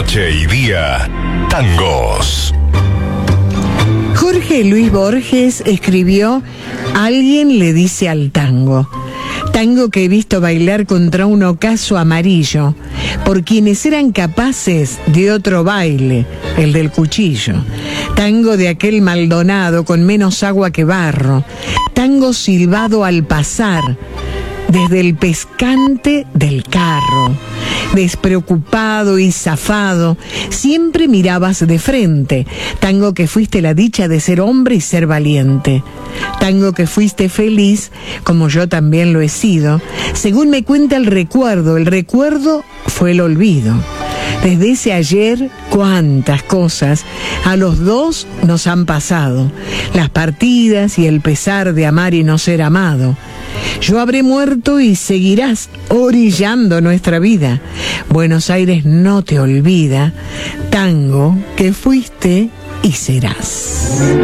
Noche y día, tangos. Jorge Luis Borges escribió Alguien le dice al tango. Tango que he visto bailar contra un ocaso amarillo, por quienes eran capaces de otro baile, el del cuchillo. Tango de aquel Maldonado con menos agua que barro. Tango silbado al pasar, desde el pescante del carro. Despreocupado y zafado, siempre mirabas de frente. Tango que fuiste la dicha de ser hombre y ser valiente. Tango que fuiste feliz, como yo también lo he sido. Según me cuenta el recuerdo fue el olvido. Desde ese ayer, cuántas cosas a los dos nos han pasado. Las partidas y el pesar de amar y no ser amado. Yo habré muerto y seguirás orillando nuestra vida. Buenos Aires no te olvida, tango que fuiste y serás.